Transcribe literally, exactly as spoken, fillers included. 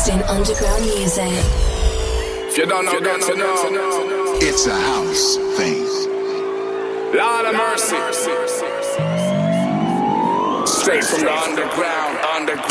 best in underground music. If you don't know, get to know. It's a house thing. Lord of mercy. Straight from the underground, underground.